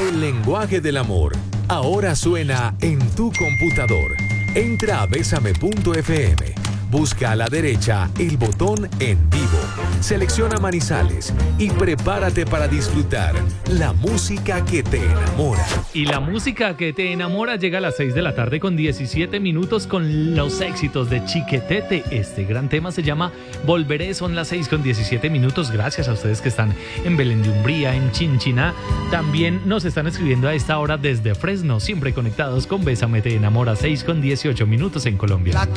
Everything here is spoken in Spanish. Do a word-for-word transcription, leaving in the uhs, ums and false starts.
El lenguaje del amor ahora suena en tu computador. Entra a besame punto efe eme. Busca a la derecha el botón En Vivo. Selecciona Manizales y prepárate para disfrutar la música que te enamora. Y la música que te enamora llega a las seis de la tarde con diecisiete minutos con los éxitos de Chiquetete. Este gran tema se llama Volveré. Son las seis con diecisiete minutos. Gracias a ustedes que están en Belén de Umbría, en Chinchiná. También nos están escribiendo a esta hora desde Fresno. Siempre conectados con Bésame te enamora. seis con dieciocho minutos en Colombia.